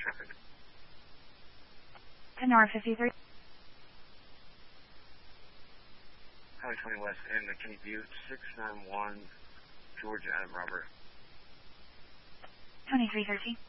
traffic. 10 North 53. Highway 20 West in McKinney Butte, 691 George Adam Robert. 2313.